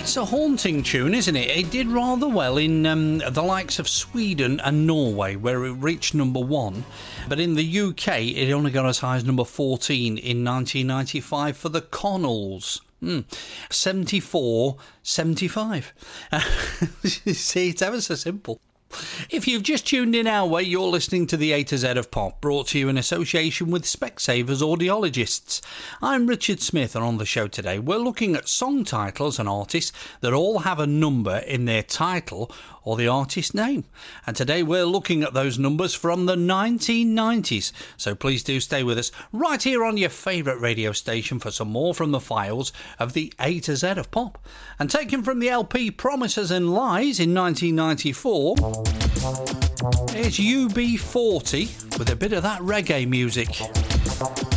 It's a haunting tune, isn't it? It did rather well in the likes of Sweden and Norway, where it reached number 1. But in the UK, it only got as high as number 14 in 1995 for the Connells. 74, 75. See, it's ever so simple. If you've just tuned in our way, you're listening to the A to Z of Pop, brought to you in association with Specsavers Audiologists. I'm Richard Smith, and on the show today, we're looking at song titles and artists that all have a number in their title or the artist name. And today we're looking at those numbers from the 1990s. So please do stay with us right here on your favourite radio station for some more from the files of the A to Z of Pop. And taken from the LP Promises and Lies in 1994, it's UB40 with a bit of that reggae music.